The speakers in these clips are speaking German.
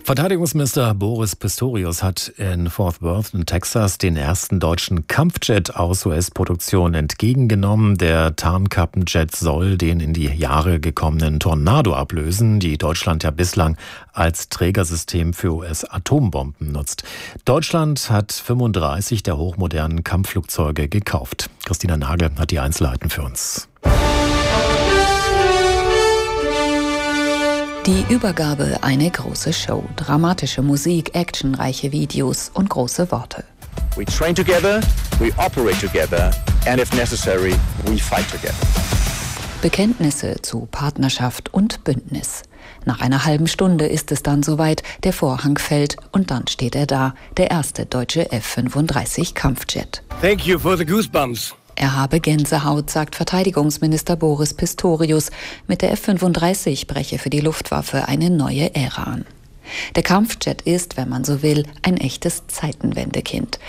Verteidigungsminister Boris Pistorius hat in Fort Worth in Texas den ersten deutschen Kampfjet aus US-Produktion entgegengenommen. Der Tarnkappenjet soll den in die Jahre gekommenen Tornado ablösen, die Deutschland ja bislang als Trägersystem für US-Atombomben nutzt. Deutschland hat 35 der hochmodernen Kampfflugzeuge gekauft. Christina Nagel hat die Einzelheiten für uns. Die Übergabe eine große Show, dramatische Musik, actionreiche Videos und große Worte. We train together, we operate together and if necessary, we fight together. Bekenntnisse zu Partnerschaft und Bündnis. Nach einer halben Stunde ist es dann soweit, der Vorhang fällt und dann steht er da, der erste deutsche F-35 Kampfjet. Thank you for the goosebumps. Er habe Gänsehaut, sagt Verteidigungsminister Boris Pistorius. Mit der F-35 breche für die Luftwaffe eine neue Ära an. Der Kampfjet ist, wenn man so will, ein echtes Zeitenwendekind.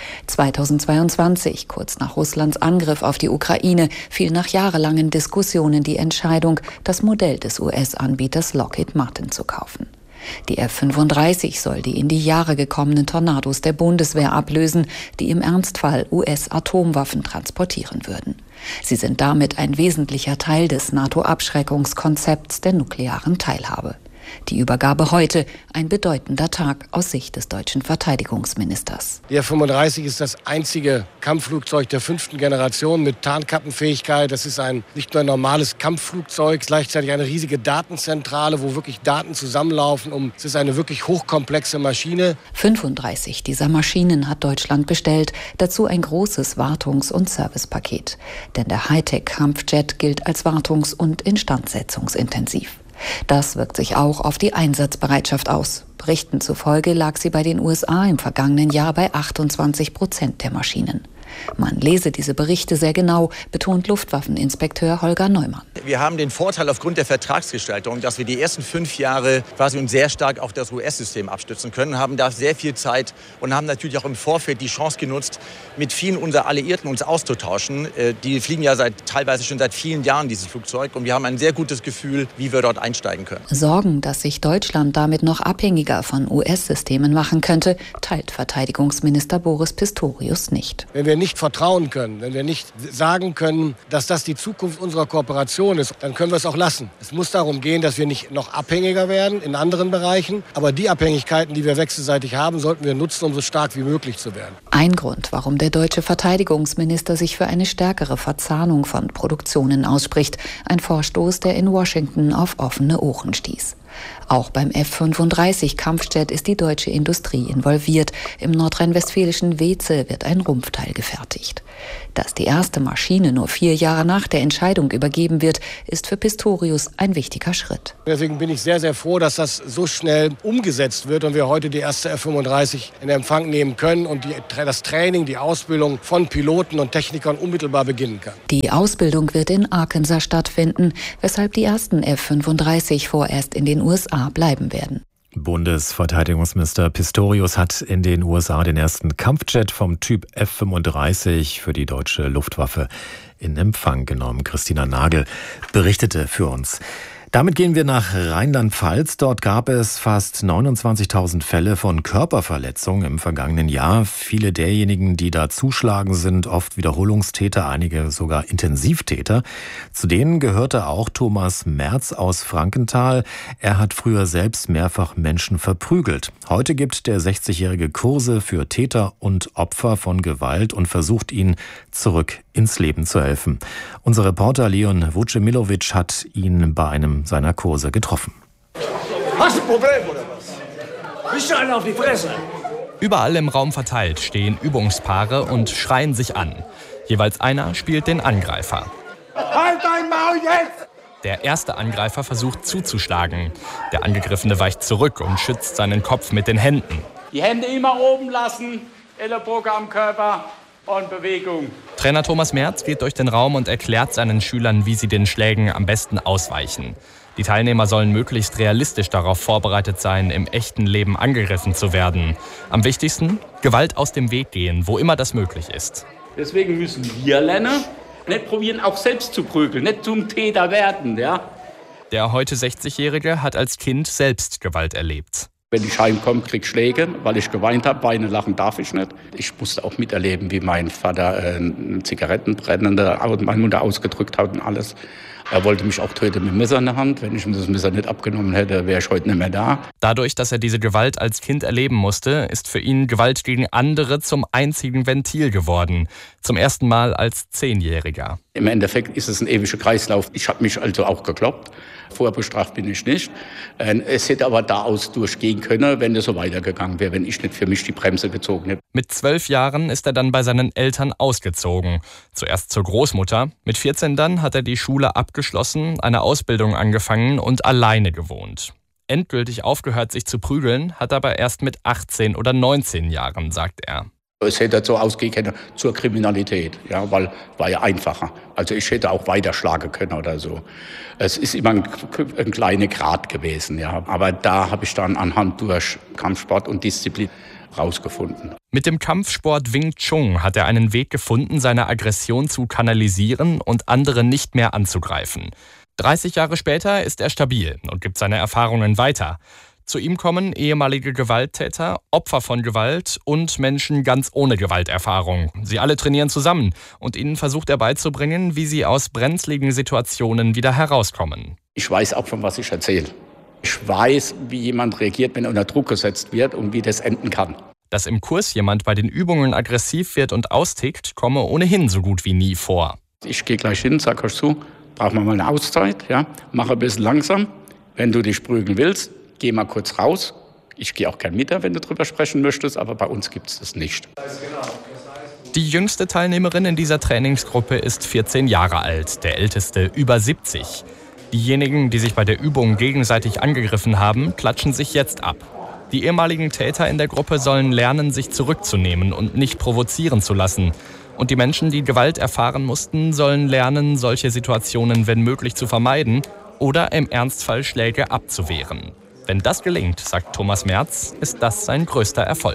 2022, kurz nach Russlands Angriff auf die Ukraine, fiel nach jahrelangen Diskussionen die Entscheidung, das Modell des US-Anbieters Lockheed Martin zu kaufen. Die F-35 soll die in die Jahre gekommenen Tornados der Bundeswehr ablösen, die im Ernstfall US-Atomwaffen transportieren würden. Sie sind damit ein wesentlicher Teil des NATO-Abschreckungskonzepts der nuklearen Teilhabe. Die Übergabe heute ein bedeutender Tag aus Sicht des deutschen Verteidigungsministers. Die F-35 ist das einzige Kampfflugzeug der 5. Generation mit Tarnkappenfähigkeit. Das ist nicht nur ein normales Kampfflugzeug, gleichzeitig eine riesige Datenzentrale, wo wirklich Daten zusammenlaufen. Es ist eine wirklich hochkomplexe Maschine. 35 dieser Maschinen hat Deutschland bestellt, dazu ein großes Wartungs- und Servicepaket. Denn der Hightech-Kampfjet gilt als wartungs- und instandsetzungsintensiv. Das wirkt sich auch auf die Einsatzbereitschaft aus. Berichten zufolge lag sie bei den USA im vergangenen Jahr bei 28% der Maschinen. Man lese diese Berichte sehr genau, betont Luftwaffeninspekteur Holger Neumann. Wir haben den Vorteil aufgrund der Vertragsgestaltung, dass wir die ersten 5 Jahre quasi uns sehr stark auf das US-System abstützen können, haben da sehr viel Zeit und haben natürlich auch im Vorfeld die Chance genutzt, mit vielen unserer Alliierten uns auszutauschen. Die fliegen ja teilweise schon seit vielen Jahren dieses Flugzeug und wir haben ein sehr gutes Gefühl, wie wir dort einsteigen können. Sorgen, dass sich Deutschland damit noch abhängiger von US-Systemen machen könnte, teilt Verteidigungsminister Boris Pistorius nicht. Wenn wir nicht vertrauen können, wenn wir nicht sagen können, dass das die Zukunft unserer Kooperation ist, dann können wir es auch lassen. Es muss darum gehen, dass wir nicht noch abhängiger werden in anderen Bereichen, aber die Abhängigkeiten, die wir wechselseitig haben, sollten wir nutzen, um so stark wie möglich zu werden. Ein Grund, warum der deutsche Verteidigungsminister sich für eine stärkere Verzahnung von Produktionen ausspricht, ein Vorstoß, der in Washington auf offene Ohren stieß. Auch beim F-35 Kampfjet ist die deutsche Industrie involviert. Im nordrhein-westfälischen Weeze wird ein Rumpfteil gefertigt. Dass die erste Maschine nur 4 Jahre nach der Entscheidung übergeben wird, ist für Pistorius ein wichtiger Schritt. Deswegen bin ich sehr, sehr froh, dass das so schnell umgesetzt wird und wir heute die erste F-35 in Empfang nehmen können und das Training, die Ausbildung von Piloten und Technikern unmittelbar beginnen kann. Die Ausbildung wird in Arkansas stattfinden, weshalb die ersten F-35 vorerst in den USA bleiben werden. Bundesverteidigungsminister Pistorius hat in den USA den ersten Kampfjet vom Typ F-35 für die deutsche Luftwaffe in Empfang genommen. Christina Nagel berichtete für uns. Damit gehen wir nach Rheinland-Pfalz. Dort gab es fast 29.000 Fälle von Körperverletzungen im vergangenen Jahr. Viele derjenigen, die da zuschlagen, sind oft Wiederholungstäter, einige sogar Intensivtäter. Zu denen gehörte auch Thomas Merz aus Frankenthal. Er hat früher selbst mehrfach Menschen verprügelt. Heute gibt der 60-Jährige Kurse für Täter und Opfer von Gewalt und versucht ihnen zurück ins Leben zu helfen. Unser Reporter Leon Vucemilovic hat ihn bei einem seiner Kurse getroffen. Hast du ein Problem oder was? Bist du einer auf die Fresse? Überall im Raum verteilt stehen Übungspaare und schreien sich an. Jeweils einer spielt den Angreifer. Halt dein Maul jetzt! Der erste Angreifer versucht zuzuschlagen. Der Angegriffene weicht zurück und schützt seinen Kopf mit den Händen. Die Hände immer oben lassen, Ellenbogen am Körper und Bewegung. Trainer Thomas Merz geht durch den Raum und erklärt seinen Schülern, wie sie den Schlägen am besten ausweichen. Die Teilnehmer sollen möglichst realistisch darauf vorbereitet sein, im echten Leben angegriffen zu werden. Am wichtigsten, Gewalt aus dem Weg gehen, wo immer das möglich ist. Deswegen müssen wir lernen, nicht probieren, auch selbst zu prügeln, nicht zum Täter werden. Ja? Der heute 60-Jährige hat als Kind selbst Gewalt erlebt. Wenn ich heimkomme, krieg ich Schläge, weil ich geweint habe. Weinen, lachen darf ich nicht. Ich musste auch miterleben, wie mein Vater Zigarettenbrennende meinen Mund ausgedrückt hat und alles. Er wollte mich auch töten mit dem Messer in der Hand. Wenn ich ihm das Messer nicht abgenommen hätte, wäre ich heute nicht mehr da. Dadurch, dass er diese Gewalt als Kind erleben musste, ist für ihn Gewalt gegen andere zum einzigen Ventil geworden. Zum ersten Mal als 10-Jähriger. Im Endeffekt ist es ein ewiger Kreislauf. Ich habe mich also auch gekloppt. Vorbestraft bin ich nicht. Es hätte aber daraus durchgehen können, wenn es so weitergegangen wäre, wenn ich nicht für mich die Bremse gezogen hätte. Mit 12 Jahren ist er dann bei seinen Eltern ausgezogen. Zuerst zur Großmutter. Mit 14 dann hat er die Schule abgeschlossen, eine Ausbildung angefangen und alleine gewohnt. Endgültig aufgehört, sich zu prügeln, hat er aber erst mit 18 oder 19 Jahren, sagt er. Es hätte so ausgehen können zur Kriminalität, ja, weil war ja einfacher. Also ich hätte auch weiter schlagen können oder so. Es ist immer ein kleiner Grad gewesen, ja. Aber da habe ich dann anhand durch Kampfsport und Disziplin rausgefunden. Mit dem Kampfsport Wing Chun hat er einen Weg gefunden, seine Aggression zu kanalisieren und andere nicht mehr anzugreifen. 30 Jahre später ist er stabil und gibt seine Erfahrungen weiter. Zu ihm kommen ehemalige Gewalttäter, Opfer von Gewalt und Menschen ganz ohne Gewalterfahrung. Sie alle trainieren zusammen und ihnen versucht er beizubringen, wie sie aus brenzligen Situationen wieder herauskommen. Ich weiß auch, von was ich erzähle. Ich weiß, wie jemand reagiert, wenn er unter Druck gesetzt wird und wie das enden kann. Dass im Kurs jemand bei den Übungen aggressiv wird und austickt, komme ohnehin so gut wie nie vor. Ich gehe gleich hin, sag euch zu, brauchen wir mal eine Auszeit, ja? Mach ein bisschen langsam. Wenn du dich prügeln willst, geh mal kurz raus. Ich gehe auch gern mit, wenn du drüber sprechen möchtest, aber bei uns gibt es das nicht. Die jüngste Teilnehmerin in dieser Trainingsgruppe ist 14 Jahre alt, der älteste über 70. Diejenigen, die sich bei der Übung gegenseitig angegriffen haben, klatschen sich jetzt ab. Die ehemaligen Täter in der Gruppe sollen lernen, sich zurückzunehmen und nicht provozieren zu lassen. Und die Menschen, die Gewalt erfahren mussten, sollen lernen, solche Situationen, wenn möglich, zu vermeiden oder im Ernstfall Schläge abzuwehren. Wenn das gelingt, sagt Thomas Merz, ist das sein größter Erfolg.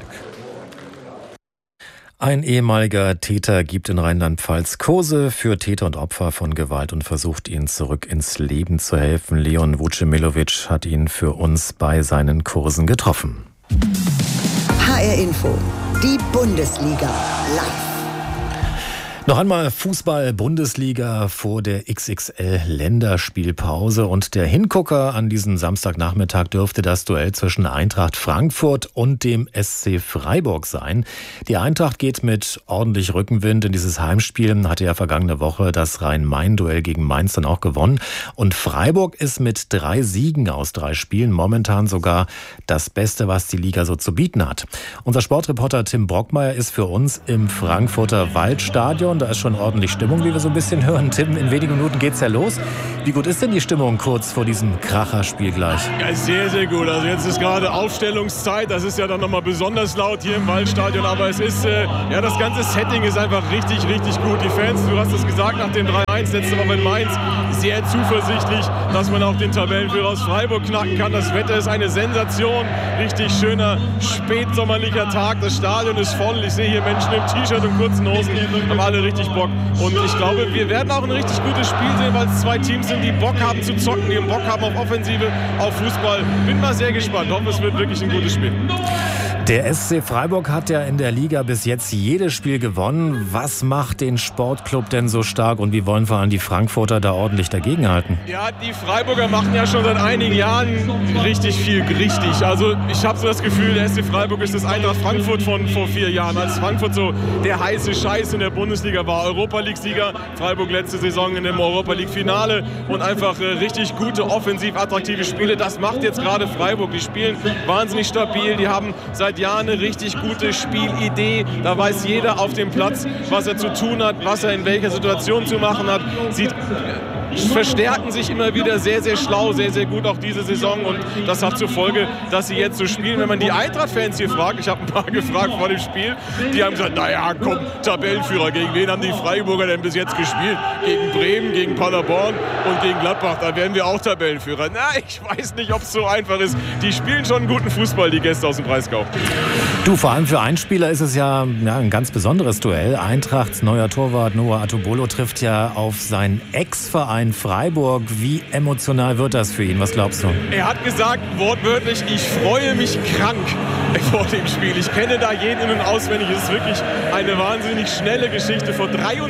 Ein ehemaliger Täter gibt in Rheinland-Pfalz Kurse für Täter und Opfer von Gewalt und versucht, ihnen zurück ins Leben zu helfen. Leon Vucemilovic hat ihn für uns bei seinen Kursen getroffen. HR Info, die Bundesliga live. Noch einmal Fußball-Bundesliga vor der XXL-Länderspielpause. Und der Hingucker an diesem Samstagnachmittag dürfte das Duell zwischen Eintracht Frankfurt und dem SC Freiburg sein. Die Eintracht geht mit ordentlich Rückenwind in dieses Heimspiel, hatte ja vergangene Woche das Rhein-Main-Duell gegen Mainz dann auch gewonnen. Und Freiburg ist mit 3 Siegen aus 3 Spielen momentan sogar das Beste, was die Liga so zu bieten hat. Unser Sportreporter Tim Brockmeier ist für uns im Frankfurter Waldstadion. Da ist schon ordentlich Stimmung, wie wir so ein bisschen hören. Tim, in wenigen Minuten geht's ja los. Wie gut ist denn die Stimmung kurz vor diesem Kracherspiel gleich? Ja, sehr, sehr gut. Also jetzt ist gerade Aufstellungszeit. Das ist ja dann nochmal besonders laut hier im Waldstadion. Aber es ist, ja, das ganze Setting ist einfach richtig, richtig gut. Die Fans, du hast es gesagt, nach dem 3-1 letzte Woche in Mainz, sehr zuversichtlich, dass man auch den Tabellenführer aus Freiburg knacken kann. Das Wetter ist eine Sensation. Richtig schöner, spätsommerlicher Tag. Das Stadion ist voll. Ich sehe hier Menschen im T-Shirt und kurzen Hosen. Haben alle richtig Bock. Und ich glaube, wir werden auch ein richtig gutes Spiel sehen, weil es 2 Teams sind, die Bock haben zu zocken, die Bock haben auf Offensive, auf Fußball. Bin mal sehr gespannt. Hoffe, es wird wirklich ein gutes Spiel. Der SC Freiburg hat ja in der Liga bis jetzt jedes Spiel gewonnen. Was macht den Sportclub denn so stark und wie wollen vor allem die Frankfurter da ordentlich dagegenhalten? Ja, die Freiburger machen ja schon seit einigen Jahren richtig viel richtig. Also ich habe so das Gefühl, der SC Freiburg ist das Eintracht Frankfurt von vor 4 Jahren. Als Frankfurt so der heiße Scheiß in der Bundesliga war, Europa-League-Sieger, Freiburg letzte Saison in dem Europa-League-Finale und einfach richtig gute, offensiv attraktive Spiele. Das macht jetzt gerade Freiburg. Die spielen wahnsinnig stabil, die haben seit Jahren eine richtig gute Spielidee. Da weiß jeder auf dem Platz, was er zu tun hat, was er in welcher Situation zu machen hat. Verstärken sich immer wieder sehr, sehr schlau, sehr, sehr gut auch diese Saison und das hat zur Folge, dass sie jetzt so spielen. Wenn man die Eintracht-Fans hier fragt, ich habe ein paar gefragt vor dem Spiel, die haben gesagt, naja, komm, Tabellenführer, gegen wen haben die Freiburger denn bis jetzt gespielt? Gegen Bremen, gegen Paderborn und gegen Gladbach, da werden wir auch Tabellenführer. Na, ich weiß nicht, ob es so einfach ist. Die spielen schon einen guten Fußball, die Gäste aus dem Breisgau. Du, vor allem für einen Spieler ist es ja ein ganz besonderes Duell. Eintrachts neuer Torwart Noah Atubolo trifft ja auf seinen Ex-Verein Ex-Verein Freiburg. Wie emotional wird das für ihn? Was glaubst du? Er hat gesagt, wortwörtlich, ich freue mich krank vor dem Spiel. Ich kenne da jeden in- und auswendig. Es ist wirklich eine wahnsinnig schnelle Geschichte. Vor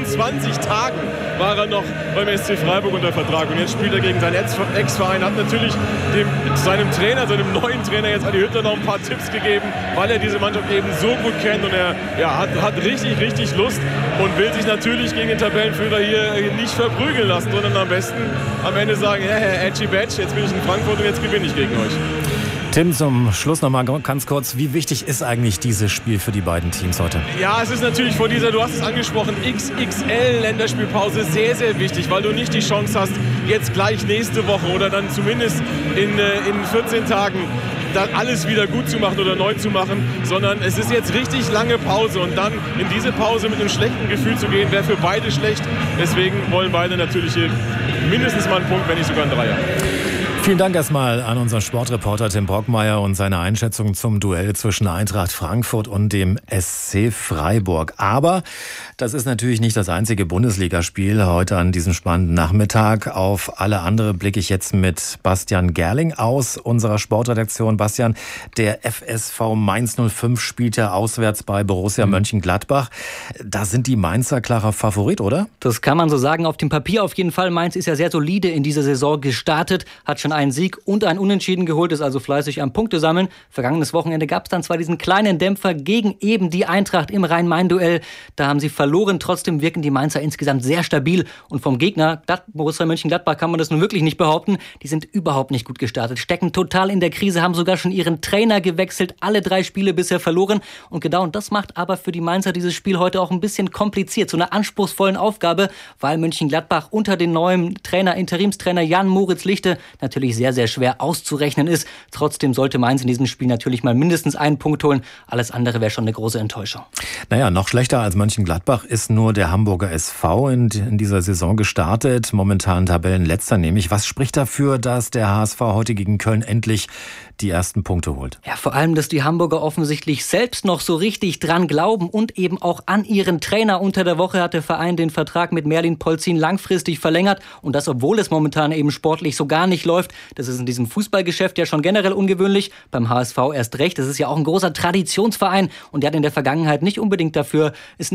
23 Tagen war er noch beim SC Freiburg unter Vertrag. Und jetzt spielt er gegen seinen Ex-Verein. Hat natürlich seinem neuen Trainer jetzt Adi Hüttler noch ein paar Tipps gegeben, weil er diese Mannschaft eben so gut kennt. Und er hat richtig, richtig Lust und will sich natürlich gegen den Tabellenführer hier nicht verprügeln lassen, sondern am besten am Ende sagen, ja, Herr Edgy Badge, jetzt bin ich in Frankfurt und jetzt gewinne ich gegen euch. Tim, zum Schluss noch mal ganz kurz, wie wichtig ist eigentlich dieses Spiel für die beiden Teams heute? Ja, es ist natürlich vor dieser, du hast es angesprochen, XXL-Länderspielpause sehr, sehr wichtig, weil du nicht die Chance hast, jetzt gleich nächste Woche oder dann zumindest in 14 Tagen dann alles wieder gut zu machen oder neu zu machen, sondern es ist jetzt richtig lange Pause und dann in diese Pause mit einem schlechten Gefühl zu gehen, wäre für beide schlecht. Deswegen wollen beide natürlich hier mindestens mal einen Punkt, wenn nicht sogar einen Dreier. Vielen Dank erstmal an unseren Sportreporter Tim Brockmeier und seine Einschätzung zum Duell zwischen Eintracht Frankfurt und dem SC Freiburg. Aber das ist natürlich nicht das einzige Bundesligaspiel heute an diesem spannenden Nachmittag. Auf alle andere blicke ich jetzt mit Bastian Gerling aus unserer Sportredaktion. Bastian, der FSV Mainz 05 spielt ja auswärts bei Borussia Mönchengladbach. Da sind die Mainzer klarer Favorit, oder? Das kann man so sagen. Auf dem Papier auf jeden Fall. Mainz ist ja sehr solide in dieser Saison gestartet, hat schon einen Sieg und ein Unentschieden geholt, ist also fleißig am Punkte sammeln. Vergangenes Wochenende gab es dann zwar diesen kleinen Dämpfer gegen eben die Eintracht im Rhein-Main-Duell. Da haben sie verloren. Trotzdem wirken die Mainzer insgesamt sehr stabil. Und vom Gegner, Borussia Mönchengladbach, kann man das nun wirklich nicht behaupten. Die sind überhaupt nicht gut gestartet, stecken total in der Krise, haben sogar schon ihren Trainer gewechselt. Alle 3 Spiele bisher verloren. Und genau das macht aber für die Mainzer dieses Spiel heute auch ein bisschen kompliziert. Zu einer anspruchsvollen Aufgabe, weil Mönchengladbach unter den neuen Interimstrainer Jan Moritz Lichte natürlich sehr, sehr schwer auszurechnen ist. Trotzdem sollte Mainz in diesem Spiel natürlich mal mindestens einen Punkt holen. Alles andere wäre schon eine große Enttäuschung. Naja, noch schlechter als Mönchengladbach ist nur der Hamburger SV in dieser Saison gestartet. Momentan Tabellenletzter nämlich. Was spricht dafür, dass der HSV heute gegen Köln endlich die ersten Punkte holt? Ja, vor allem, dass die Hamburger offensichtlich selbst noch so richtig dran glauben und eben auch an ihren Trainer. Unter der Woche hat der Verein den Vertrag mit Merlin Polzin langfristig verlängert und das, obwohl es momentan eben sportlich so gar nicht läuft. Das ist in diesem Fußballgeschäft ja schon generell ungewöhnlich, beim HSV erst recht. Das ist ja auch ein großer Traditionsverein und der hat in der Vergangenheit nicht unbedingt dafür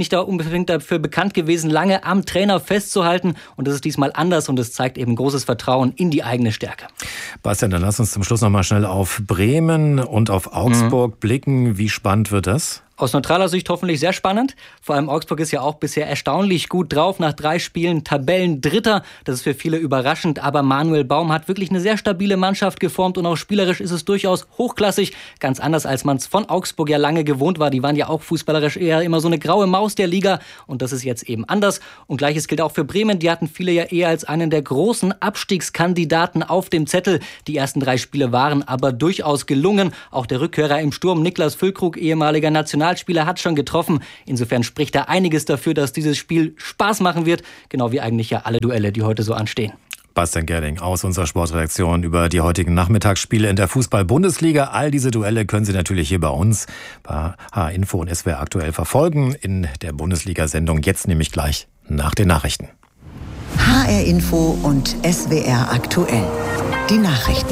bekannt gewesen, lange am Trainer festzuhalten und das ist diesmal anders und es zeigt eben großes Vertrauen in die eigene Stärke. Bastian, dann lass uns zum Schluss noch mal schnell auf Bremen und auf Augsburg blicken. Wie spannend wird das? Aus neutraler Sicht hoffentlich sehr spannend. Vor allem Augsburg ist ja auch bisher erstaunlich gut drauf. Nach 3 Spielen Tabellendritter. Das ist für viele überraschend. Aber Manuel Baum hat wirklich eine sehr stabile Mannschaft geformt. Und auch spielerisch ist es durchaus hochklassig. Ganz anders, als man es von Augsburg ja lange gewohnt war. Die waren ja auch fußballerisch eher immer so eine graue Maus der Liga. Und das ist jetzt eben anders. Und Gleiches gilt auch für Bremen. Die hatten viele ja eher als einen der großen Abstiegskandidaten auf dem Zettel. Die ersten 3 Spiele waren aber durchaus gelungen. Auch der Rückkehrer im Sturm, Niklas Füllkrug, ehemaliger Nationalspieler, hat schon getroffen. Insofern spricht da einiges dafür, dass dieses Spiel Spaß machen wird. Genau wie eigentlich ja alle Duelle, die heute so anstehen. Bastian Gerling aus unserer Sportredaktion über die heutigen Nachmittagsspiele in der Fußball-Bundesliga. All diese Duelle können Sie natürlich hier bei uns bei H-Info und SWR aktuell verfolgen. In der Bundesliga-Sendung jetzt nämlich gleich nach den Nachrichten. HR-Info und SWR aktuell. Die Nachrichten.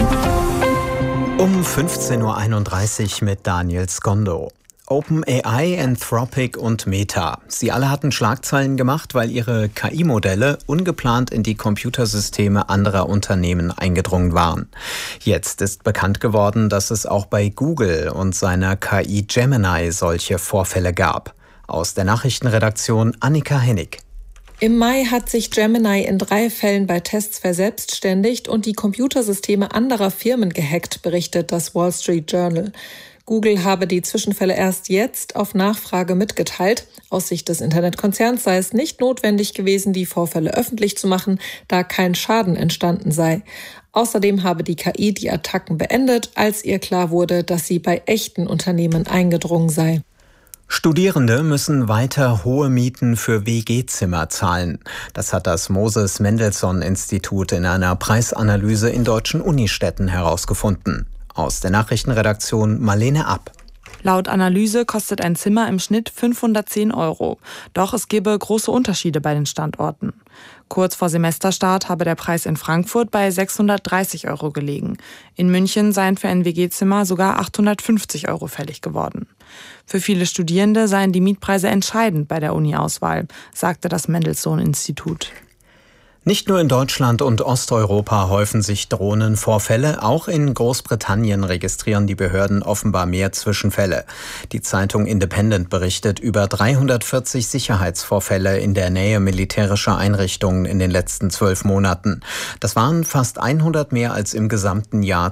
Um 15.31 Uhr mit Daniel Skondo. OpenAI, Anthropic und Meta. Sie alle hatten Schlagzeilen gemacht, weil ihre KI-Modelle ungeplant in die Computersysteme anderer Unternehmen eingedrungen waren. Jetzt ist bekannt geworden, dass es auch bei Google und seiner KI Gemini solche Vorfälle gab. Aus der Nachrichtenredaktion Annika Hennig. Im Mai hat sich Gemini in 3 Fällen bei Tests verselbstständigt und die Computersysteme anderer Firmen gehackt, berichtet das Wall Street Journal. Google habe die Zwischenfälle erst jetzt auf Nachfrage mitgeteilt. Aus Sicht des Internetkonzerns sei es nicht notwendig gewesen, die Vorfälle öffentlich zu machen, da kein Schaden entstanden sei. Außerdem habe die KI die Attacken beendet, als ihr klar wurde, dass sie bei echten Unternehmen eingedrungen sei. Studierende müssen weiter hohe Mieten für WG-Zimmer zahlen. Das hat das Moses-Mendelssohn-Institut in einer Preisanalyse in deutschen Unistädten herausgefunden. Aus der Nachrichtenredaktion Marlene App. Laut Analyse kostet ein Zimmer im Schnitt 510 €. Doch es gebe große Unterschiede bei den Standorten. Kurz vor Semesterstart habe der Preis in Frankfurt bei 630 € gelegen. In München seien für ein WG-Zimmer sogar 850 € fällig geworden. Für viele Studierende seien die Mietpreise entscheidend bei der Uni-Auswahl, sagte das Mendelssohn-Institut. Nicht nur in Deutschland und Osteuropa häufen sich Drohnenvorfälle, auch in Großbritannien registrieren die Behörden offenbar mehr Zwischenfälle. Die Zeitung Independent berichtet über 340 Sicherheitsvorfälle in der Nähe militärischer Einrichtungen in den letzten 12 Monaten. Das waren fast 100 mehr als im gesamten Jahr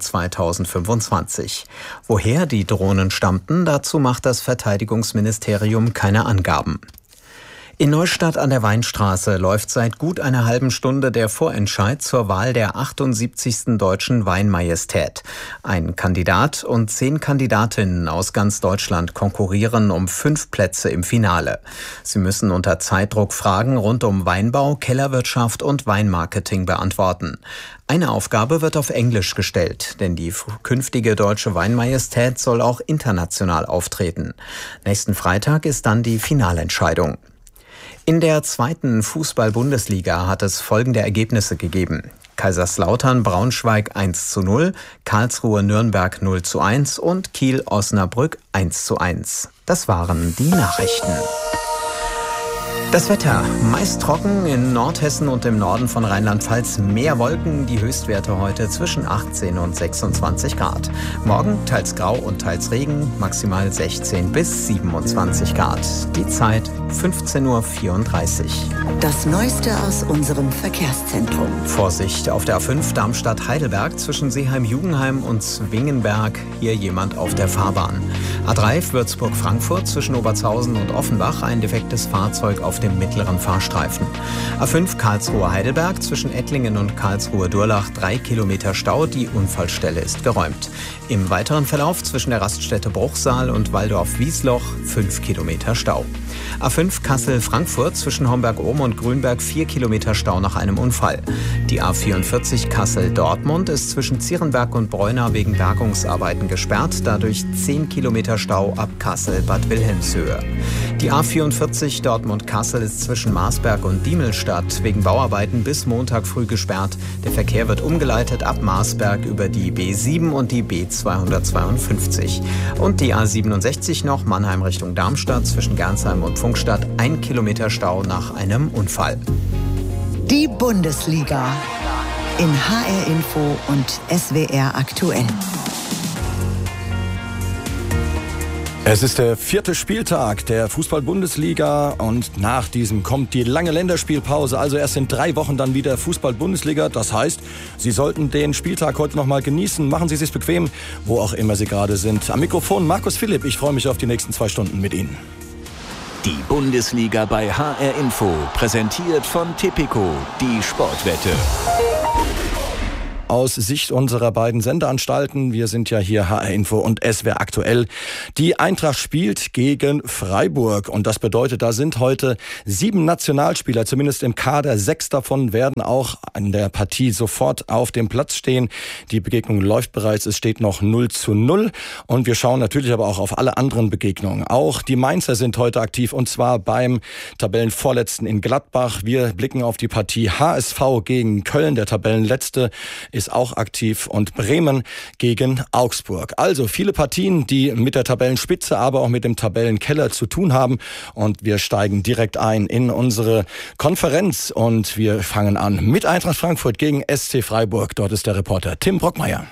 2025. Woher die Drohnen stammten, dazu macht das Verteidigungsministerium keine Angaben. In Neustadt an der Weinstraße läuft seit gut einer halben Stunde der Vorentscheid zur Wahl der 78. Deutschen Weinmajestät. Ein Kandidat und 10 Kandidatinnen aus ganz Deutschland konkurrieren um 5 Plätze im Finale. Sie müssen unter Zeitdruck Fragen rund um Weinbau, Kellerwirtschaft und Weinmarketing beantworten. Eine Aufgabe wird auf Englisch gestellt, denn die künftige Deutsche Weinmajestät soll auch international auftreten. Nächsten Freitag ist dann die Finalentscheidung. In der 2. Fußball-Bundesliga hat es folgende Ergebnisse gegeben. Kaiserslautern-Braunschweig 1:0, Karlsruhe-Nürnberg 0:1 und Kiel-Osnabrück 1:1. Das waren die Nachrichten. Das Wetter, meist trocken in Nordhessen und im Norden von Rheinland-Pfalz, mehr Wolken, die Höchstwerte heute zwischen 18 und 26 Grad. Morgen teils grau und teils Regen, maximal 16 bis 27 Grad. Die Zeit 15:34 Uhr. Das Neueste aus unserem Verkehrszentrum. Vorsicht auf der A5 Darmstadt-Heidelberg zwischen Seeheim-Jugenheim und Zwingenberg, hier jemand auf der Fahrbahn. A3 Würzburg-Frankfurt zwischen Obertshausen und Offenbach, ein defektes Fahrzeug auf dem mittleren Fahrstreifen. A5 Karlsruhe-Heidelberg zwischen Ettlingen und Karlsruhe-Durlach 3 Kilometer Stau, die Unfallstelle ist geräumt. Im weiteren Verlauf zwischen der Raststätte Bruchsal und Waldorf-Wiesloch 5 Kilometer Stau. A5 Kassel-Frankfurt zwischen Homberg-Ohm und Grünberg 4 Kilometer Stau nach einem Unfall. Die A44 Kassel-Dortmund ist zwischen Zierenberg und Breuna wegen Bergungsarbeiten gesperrt, dadurch 10 Kilometer Stau ab Kassel-Bad Wilhelmshöhe. Die A44 Dortmund-Kassel ist zwischen Marsberg und Diemelstadt wegen Bauarbeiten bis Montag früh gesperrt. Der Verkehr wird umgeleitet ab Marsberg über die B7 und die B252. Und die A67 noch Mannheim Richtung Darmstadt zwischen Gernsheim und Pfungstadt 1 Kilometer Stau nach einem Unfall. Die Bundesliga in HR Info und SWR aktuell. Es ist der 4. Spieltag der Fußball-Bundesliga und nach diesem kommt die lange Länderspielpause. Also erst in 3 Wochen dann wieder Fußball-Bundesliga. Das heißt, Sie sollten den Spieltag heute noch mal genießen. Machen Sie es sich bequem, wo auch immer Sie gerade sind. Am Mikrofon Markus Philipp. Ich freue mich auf die nächsten 2 Stunden mit Ihnen. Die Bundesliga bei HR Info, präsentiert von Tipico, die Sportwette. Aus Sicht unserer beiden Sendeanstalten, wir sind ja hier HR Info und SWR aktuell. Die Eintracht spielt gegen Freiburg und das bedeutet, da sind heute 7 Nationalspieler, zumindest im Kader. 6 davon werden auch in der Partie sofort auf dem Platz stehen. Die Begegnung läuft bereits, es steht noch 0:0 und wir schauen natürlich aber auch auf alle anderen Begegnungen. Auch die Mainzer sind heute aktiv und zwar beim Tabellenvorletzten in Gladbach. Wir blicken auf die Partie HSV gegen Köln, der Tabellenletzte ist auch aktiv, und Bremen gegen Augsburg. Also viele Partien, die mit der Tabellenspitze, aber auch mit dem Tabellenkeller zu tun haben. Und wir steigen direkt ein in unsere Konferenz und wir fangen an mit Eintracht Frankfurt gegen SC Freiburg. Dort ist der Reporter Tim Brockmeier.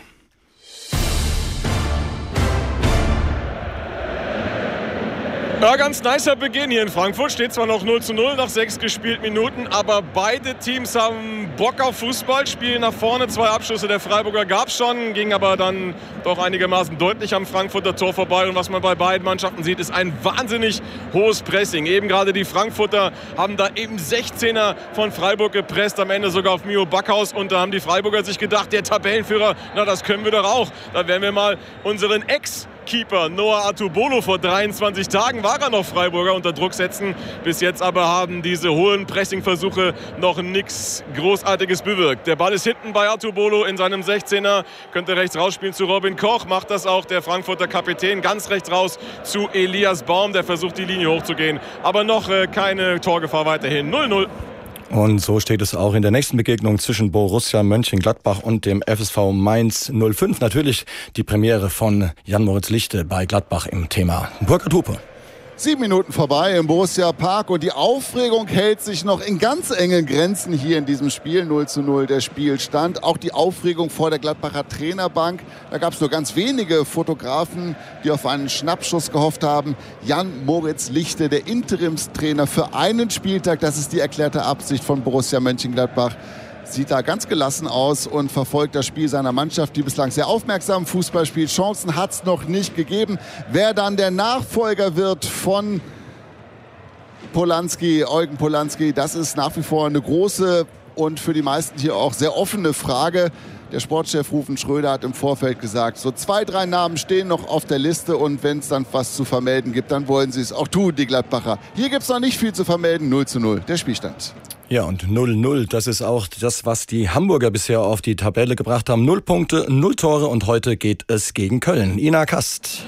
Ja, ganz nicer Beginn hier in Frankfurt. Steht zwar noch 0:0 nach 6 gespielten Minuten, aber beide Teams haben Bock auf Fußball, spielen nach vorne. 2 Abschlüsse der Freiburger gab es schon, ging aber dann doch einigermaßen deutlich am Frankfurter Tor vorbei. Und was man bei beiden Mannschaften sieht, ist ein wahnsinnig hohes Pressing. Eben gerade die Frankfurter haben da eben 16er von Freiburg gepresst, am Ende sogar auf Mio Backhaus. Und da haben die Freiburger sich gedacht, der Tabellenführer, na das können wir doch auch. Da werden wir mal unseren Keeper Noah Atubolo. Vor 23 Tagen war er noch Freiburger unter Druck setzen. Bis jetzt aber haben diese hohen Pressingversuche noch nichts Großartiges bewirkt. Der Ball ist hinten bei Atubolo in seinem 16er. Könnte rechts rausspielen zu Robin Koch. Macht das auch der Frankfurter Kapitän. Ganz rechts raus zu Elias Baum. Der versucht, die Linie hochzugehen. Aber noch keine Torgefahr weiterhin. 0-0. Und so steht es auch in der nächsten Begegnung zwischen Borussia Mönchengladbach und dem FSV Mainz 05. Natürlich die Premiere von Jan-Moritz Lichte bei Gladbach im Thema. Burkhard Hupe. 7 Minuten vorbei im Borussia Park und die Aufregung hält sich noch in ganz engen Grenzen hier in diesem Spiel. 0:0 der Spielstand. Auch die Aufregung vor der Gladbacher Trainerbank. Da gab es nur ganz wenige Fotografen, die auf einen Schnappschuss gehofft haben. Jan-Moritz Lichte, der Interimstrainer für einen Spieltag. Das ist die erklärte Absicht von Borussia Mönchengladbach. Sieht da ganz gelassen aus und verfolgt das Spiel seiner Mannschaft, die bislang sehr aufmerksam Fußball spielt. Chancen hat es noch nicht gegeben. Wer dann der Nachfolger wird von Polanski, Eugen Polanski, das ist nach wie vor eine große und für die meisten hier auch sehr offene Frage. Der Sportchef Rufen Schröder hat im Vorfeld gesagt, so 2, 3 Namen stehen noch auf der Liste und wenn es dann was zu vermelden gibt, dann wollen sie es auch tun, die Gladbacher. Hier gibt es noch nicht viel zu vermelden, 0:0 der Spielstand. Ja, und 0:0, das ist auch das, was die Hamburger bisher auf die Tabelle gebracht haben. 0 Punkte, 0 Tore und heute geht es gegen Köln. Ina Kast.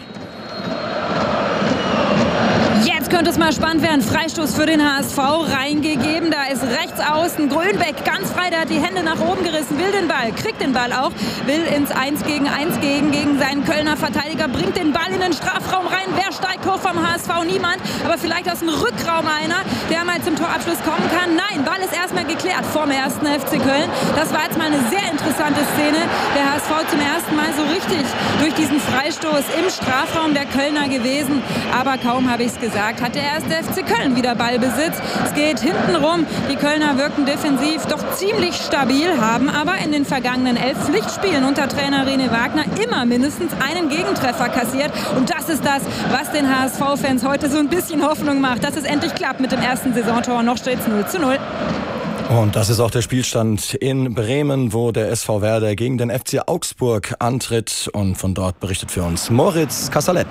Jetzt könnte es mal spannend werden. Freistoß für den HSV reingegeben. Da ist rechts außen Grönbeck ganz frei. Der hat die Hände nach oben gerissen, will den Ball, kriegt den Ball auch, will ins 1-gegen-1 gegen seinen Kölner Verteidiger, bringt den Ball in den Strafraum rein. Wer steigt hoch vom HSV? Niemand. Aber vielleicht aus dem Rückraum einer, der mal zum Torabschluss kommen kann. Nein, Ball ist erstmal geklärt vom 1. FC Köln. Das war jetzt mal eine sehr interessante Szene. Der HSV zum ersten Mal so richtig durch diesen Freistoß im Strafraum der Kölner gewesen. Aber kaum habe ich es gesagt, hat der 1. FC Köln wieder Ballbesitz. Es geht hinten rum. Die Kölner wirken defensiv doch ziemlich stabil, haben aber in den vergangenen 11 Pflichtspielen unter Trainer René Wagner immer mindestens einen Gegentreffer kassiert. Und das ist das, was den HSV-Fans heute so ein bisschen Hoffnung macht, dass es endlich klappt mit dem ersten Saisontor. Noch steht es 0:0. Und das ist auch der Spielstand in Bremen, wo der SV Werder gegen den FC Augsburg antritt. Und von dort berichtet für uns Moritz Kassalet.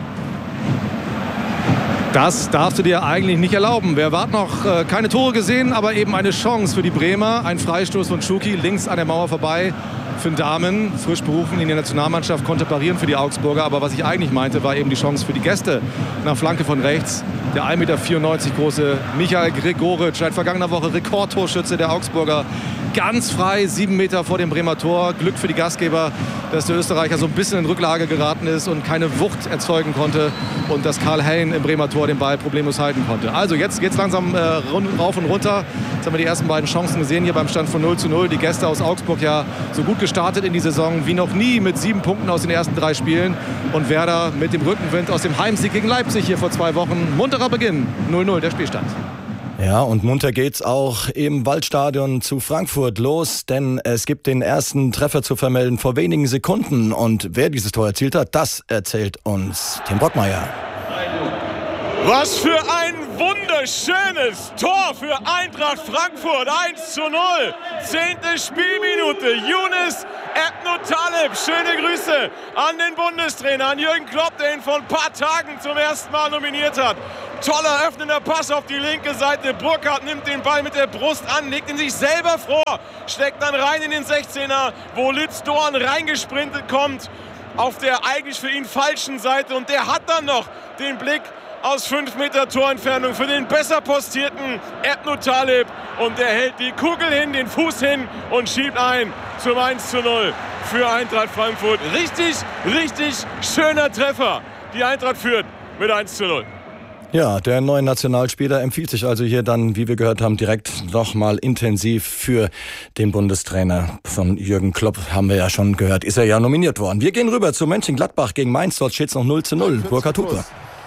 Das darfst du dir eigentlich nicht erlauben. Wir warten noch keine Tore gesehen, aber eben eine Chance für die Bremer. Ein Freistoß von Schuki links an der Mauer vorbei. Finn Dahmen, frisch berufen in die Nationalmannschaft, konnte parieren für die Augsburger. Aber was ich eigentlich meinte, war eben die Chance für die Gäste. Nach Flanke von rechts. Der 1,94 Meter große Michael Gregoritsch, seit vergangener Woche Rekordtorschütze der Augsburger. Ganz frei, 7 Meter vor dem Bremer Tor. Glück für die Gastgeber, dass der Österreicher so ein bisschen in Rücklage geraten ist und keine Wucht erzeugen konnte. Und dass Karl Hein im Bremer Tor den Ball problemlos halten konnte. Also jetzt geht es langsam rauf und runter. Jetzt haben wir die ersten beiden Chancen gesehen hier beim Stand von 0:0. Die Gäste aus Augsburg ja so gut gestartet in die Saison wie noch nie mit 7 Punkten aus den ersten 3 Spielen. Und Werder mit dem Rückenwind aus dem Heimsieg gegen Leipzig hier vor 2 Wochen. Munterer Beginn, 0:0 der Spielstand. Ja, und munter geht's auch im Waldstadion zu Frankfurt los, denn es gibt den ersten Treffer zu vermelden vor wenigen Sekunden. Und wer dieses Tor erzielt hat, das erzählt uns Tim Brockmeier. Was für ein wunderschönes Tor für Eintracht Frankfurt. 1:0. 10. Spielminute. Younes Ebnotaleb. Schöne Grüße an den Bundestrainer, an Jürgen Klopp, der ihn vor ein paar Tagen zum ersten Mal nominiert hat. Toller öffnender Pass auf die linke Seite. Burkhardt nimmt den Ball mit der Brust an, legt ihn sich selber vor, steckt dann rein in den 16er, wo Litz Dorn reingesprintet kommt auf der eigentlich für ihn falschen Seite. Und der hat dann noch den Blick aus 5 Meter Torentfernung für den besser postierten Ebnotaleb. Und der hält die Kugel hin, den Fuß hin und schiebt ein zum 1:0 für Eintracht Frankfurt. Richtig, richtig schöner Treffer. Die Eintracht führt mit 1:0. Ja, der neue Nationalspieler empfiehlt sich also hier dann, wie wir gehört haben, direkt nochmal intensiv für den Bundestrainer von Jürgen Klopp. Haben wir ja schon gehört, ist er ja nominiert worden. Wir gehen rüber zu Mönchengladbach gegen Mainz. Dort steht es noch 0:0. Burkhard Hupe.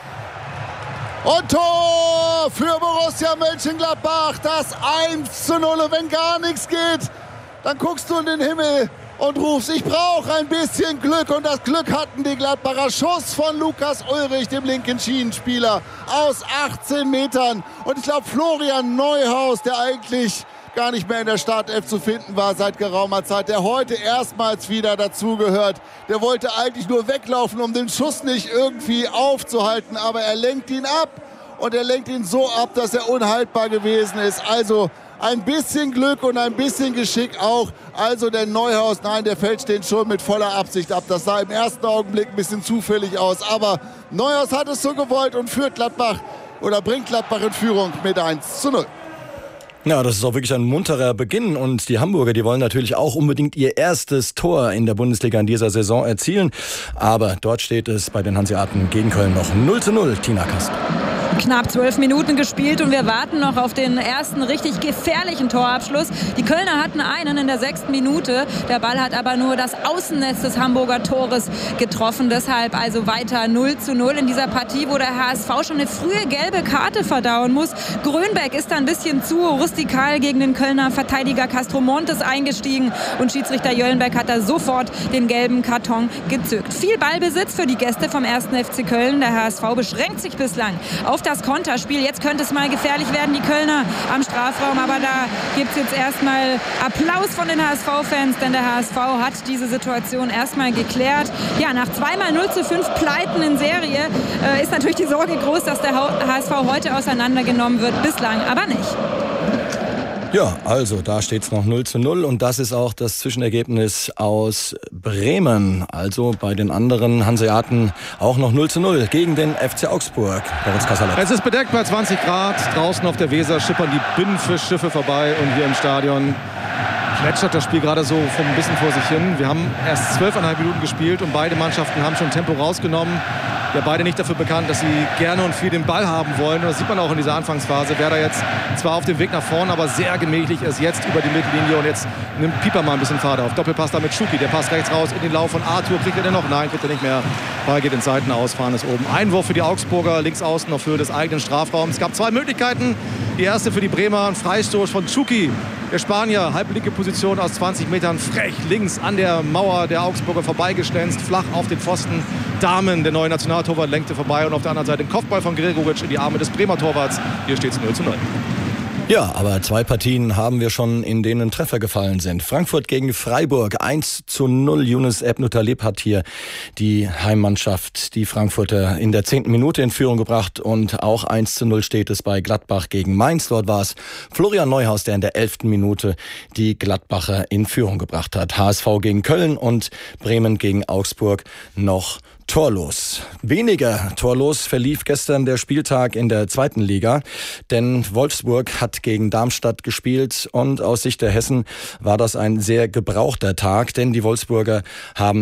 Und Tor für Borussia Mönchengladbach, das 1:0. Und wenn gar nichts geht, dann guckst du in den Himmel und rufst, ich brauche ein bisschen Glück. Und das Glück hatten die Gladbacher. Schuss von Lukas Ulrich, dem linken Schienenspieler, aus 18 Metern. Und ich glaube, Florian Neuhaus, der eigentlich gar nicht mehr in der Startelf zu finden war seit geraumer Zeit, der heute erstmals wieder dazugehört. Der wollte eigentlich nur weglaufen, um den Schuss nicht irgendwie aufzuhalten, aber er lenkt ihn ab und er lenkt ihn so ab, dass er unhaltbar gewesen ist. Also ein bisschen Glück und ein bisschen Geschick auch. Also der Neuhaus, nein, der fälscht den schon mit voller Absicht ab. Das sah im ersten Augenblick ein bisschen zufällig aus. Aber Neuhaus hat es so gewollt und führt Gladbach oder bringt Gladbach in Führung mit 1:0. Ja, das ist auch wirklich ein munterer Beginn und die Hamburger, die wollen natürlich auch unbedingt ihr erstes Tor in der Bundesliga in dieser Saison erzielen. Aber dort steht es bei den Hanseaten gegen Köln noch 0:0. Tina Kast. Knapp 12 Minuten gespielt und wir warten noch auf den ersten richtig gefährlichen Torabschluss. Die Kölner hatten einen in der 6. Minute. Der Ball hat aber nur das Außennetz des Hamburger Tores getroffen. Deshalb also weiter 0:0 in dieser Partie, wo der HSV schon eine frühe gelbe Karte verdauen muss. Grönbeck ist da ein bisschen zu rustikal gegen den Kölner Verteidiger Castromontes eingestiegen und Schiedsrichter Jöllenbeck hat da sofort den gelben Karton gezückt. Viel Ballbesitz für die Gäste vom 1. FC Köln. Der HSV beschränkt sich bislang auf das Konterspiel. Jetzt könnte es mal gefährlich werden, die Kölner am Strafraum. Aber da gibt es jetzt erstmal Applaus von den HSV-Fans, denn der HSV hat diese Situation erstmal geklärt. Ja, nach zweimal 0:5 Pleiten in Serie ist natürlich die Sorge groß, dass der HSV heute auseinandergenommen wird. Bislang aber nicht. Ja, also da steht es noch 0:0 und das ist auch das Zwischenergebnis aus Bremen. Also bei den anderen Hanseaten auch noch 0:0 gegen den FC Augsburg. Es ist bedeckt bei 20 Grad. Draußen auf der Weser schippern die Binnenfischschiffe vorbei und hier im Stadion plätschert das Spiel gerade so ein bisschen vor sich hin. Wir haben erst 12,5 Minuten gespielt und beide Mannschaften haben schon Tempo rausgenommen. Ja, beide nicht dafür bekannt, dass sie gerne und viel den Ball haben wollen. Das sieht man auch in dieser Anfangsphase. Werder jetzt zwar auf dem Weg nach vorne, aber sehr gemächlich ist jetzt über die Mittellinie. Und jetzt nimmt Pieper mal ein bisschen Fahrt auf. Doppelpass da mit Schuki. Der Pass rechts raus in den Lauf von Arthur. Kriegt er den noch? Nein, kriegt er nicht mehr. Ball geht in Seiten aus, fahren ist oben. Einwurf für die Augsburger, links außen auf Höhe des eigenen Strafraums. Es gab zwei Möglichkeiten. Die erste für die Bremer, ein Freistoß von Schuki. Der Spanier, halblinke Position aus 20 Metern, frech links an der Mauer der Augsburger vorbeigeschlänzt, flach auf den Pfosten. Dahmen, der neue Nationaltorwart, lenkte vorbei und auf der anderen Seite den Kopfball von Gregoritsch in die Arme des Bremer Torwarts. Hier steht es 0:0. Ja, aber zwei Partien haben wir schon, in denen Treffer gefallen sind. Frankfurt gegen Freiburg, 1:0. Yunus Ebnutaleb hat hier die Heimmannschaft, die Frankfurter, in der 10. Minute in Führung gebracht. Und auch 1:0 steht es bei Gladbach gegen Mainz. Dort war es Florian Neuhaus, der in der 11. Minute die Gladbacher in Führung gebracht hat. HSV gegen Köln und Bremen gegen Augsburg noch torlos. Weniger torlos verlief gestern der Spieltag in der 2. Liga, denn Wolfsburg hat gegen Darmstadt gespielt und aus Sicht der Hessen war das ein sehr gebrauchter Tag, denn die Wolfsburger haben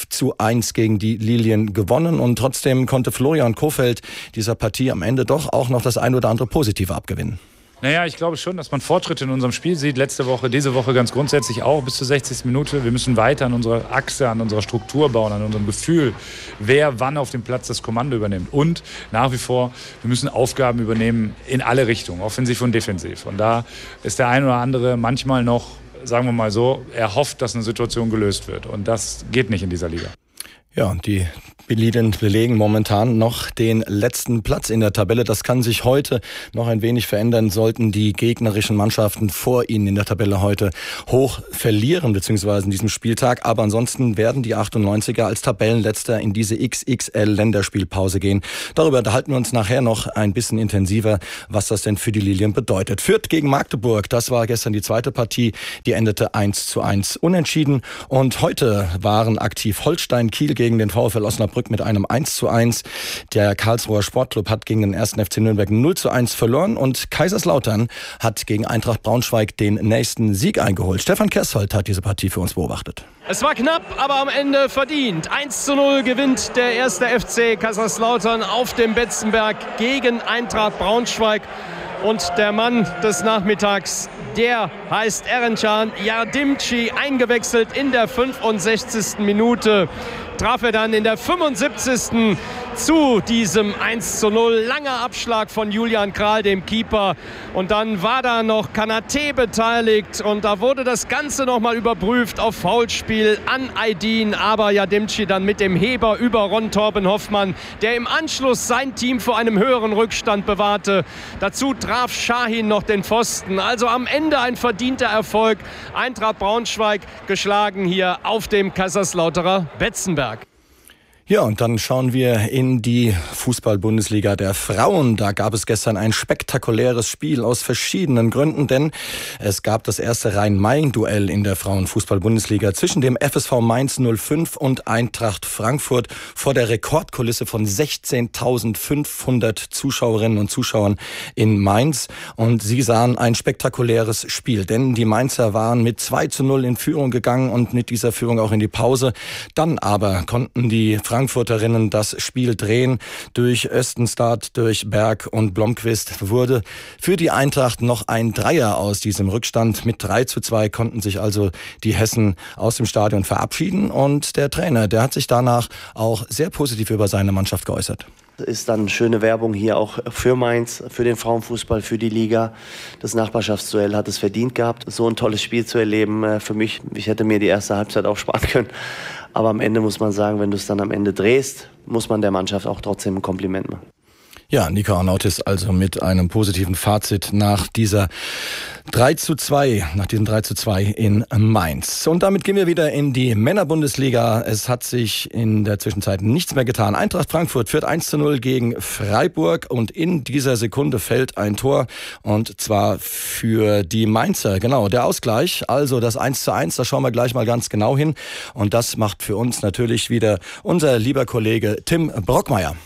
5:1 gegen die Lilien gewonnen und trotzdem konnte Florian Kohfeldt dieser Partie am Ende doch auch noch das ein oder andere Positive abgewinnen. Naja, ich glaube schon, dass man Fortschritte in unserem Spiel sieht. Letzte Woche, diese Woche ganz grundsätzlich auch bis zur 60. Minute. Wir müssen weiter an unserer Achse, an unserer Struktur bauen, an unserem Gefühl, wer wann auf dem Platz das Kommando übernimmt. Und nach wie vor, wir müssen Aufgaben übernehmen in alle Richtungen, offensiv und defensiv. Und da ist der ein oder andere manchmal noch, sagen wir mal so, er hofft, dass eine Situation gelöst wird. Und das geht nicht in dieser Liga. Ja, die Lilien belegen momentan noch den letzten Platz in der Tabelle. Das kann sich heute noch ein wenig verändern, sollten die gegnerischen Mannschaften vor ihnen in der Tabelle heute hoch verlieren, beziehungsweise in diesem Spieltag. Aber ansonsten werden die 98er als Tabellenletzter in diese XXL-Länderspielpause gehen. Darüber unterhalten wir uns nachher noch ein bisschen intensiver, was das denn für die Lilien bedeutet. Fürth gegen Magdeburg, das war gestern die zweite Partie. Die endete 1:1 unentschieden. Und heute waren aktiv Holstein Kiel gegen den VfL Osnabrück mit einem 1:1. Der Karlsruher Sportclub hat gegen den 1. FC Nürnberg 0:1 verloren und Kaiserslautern hat gegen Eintracht Braunschweig den nächsten Sieg eingeholt. Stefan Kersholt hat diese Partie für uns beobachtet. Es war knapp, aber am Ende verdient. 1:0 gewinnt der 1. FC Kaiserslautern auf dem Betzenberg gegen Eintracht Braunschweig. Und der Mann des Nachmittags, der heißt Erencan Yardimci, eingewechselt in der 65. Minute. Traf er dann in der 75. zu diesem 1:0. Langer Abschlag von Julian Kral, dem Keeper. Und dann war da noch Kanaté beteiligt. Und da wurde das Ganze nochmal überprüft auf Foulspiel an Aydin. Aber Yadimci dann mit dem Heber über Ron Torben Hoffmann, der im Anschluss sein Team vor einem höheren Rückstand bewahrte. Dazu traf Şahin noch den Pfosten. Also am Ende ein verdienter Erfolg. Eintracht Braunschweig geschlagen hier auf dem Kaiserslauterer Betzenberg. Ja, und dann schauen wir in die Fußball-Bundesliga der Frauen. Da gab es gestern ein spektakuläres Spiel aus verschiedenen Gründen, denn es gab das erste Rhein-Main-Duell in der Frauen-Fußball-Bundesliga zwischen dem FSV Mainz 05 und Eintracht Frankfurt vor der Rekordkulisse von 16.500 Zuschauerinnen und Zuschauern in Mainz. Und sie sahen ein spektakuläres Spiel, denn die Mainzer waren mit 2:0 in Führung gegangen und mit dieser Führung auch in die Pause. Dann aber konnten die Frankfurterinnen das Spiel drehen. Durch Östenstad, durch Berg und Blomqvist wurde für die Eintracht noch ein Dreier aus diesem Rückstand. Mit 3:2 konnten sich also die Hessen aus dem Stadion verabschieden. Und der Trainer, der hat sich danach auch sehr positiv über seine Mannschaft geäußert. Ist dann schöne Werbung hier auch für Mainz, für den Frauenfußball, für die Liga. Das Nachbarschaftsduell hat es verdient gehabt, so ein tolles Spiel zu erleben. Für mich, ich hätte mir die erste Halbzeit auch sparen können. Aber am Ende muss man sagen, wenn du es dann am Ende drehst, muss man der Mannschaft auch trotzdem ein Kompliment machen. Ja, Nika Arnautis also mit einem positiven Fazit nach diesem 3:2 in Mainz. Und damit gehen wir wieder in die Männerbundesliga. Es hat sich in der Zwischenzeit nichts mehr getan. Eintracht Frankfurt führt 1:0 gegen Freiburg und in dieser Sekunde fällt ein Tor und zwar für die Mainzer. Genau, der Ausgleich, also das 1:1, da schauen wir gleich mal ganz genau hin und das macht für uns natürlich wieder unser lieber Kollege Tim Brockmeier.